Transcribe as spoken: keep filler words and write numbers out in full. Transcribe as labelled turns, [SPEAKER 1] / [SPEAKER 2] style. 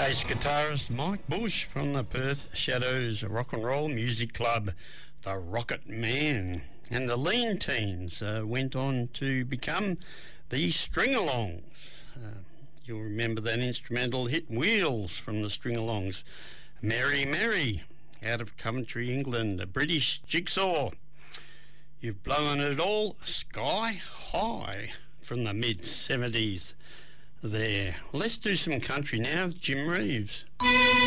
[SPEAKER 1] bass guitarist Mike Bush from the Perth Shadows Rock and Roll Music Club, the Rocket Man. And the Lean Teens uh, went on to become the String-Alongs. Uh, you'll remember that instrumental hit Wheels from the String-Alongs. Mary Mary out of Coventry, England, a British Jigsaw. You've Blown It All Sky High from the mid seventies there. Let's do some country now, Jim Reeves.